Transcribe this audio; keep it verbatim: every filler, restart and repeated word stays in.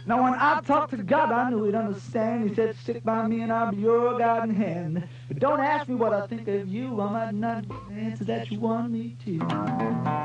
Now when I talked to God, I knew he'd understand. He said, stick by me and I'll be your guiding hand. But don't ask me what I think of you. I might not answer that you want me to.